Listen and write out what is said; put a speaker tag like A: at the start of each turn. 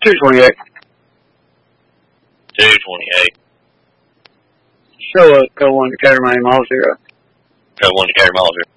A: 228.
B: 228.
A: Show up, go 1 Decatur, Miami, Mile 0.
B: Go 1 Decatur, Mile 0.